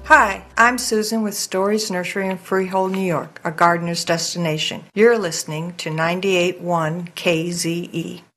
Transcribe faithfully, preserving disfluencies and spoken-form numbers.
Hi, I'm Susan with Stories Nursery in Freehold, New York, a gardener's destination. You're listening to ninety-eight point one K Z E.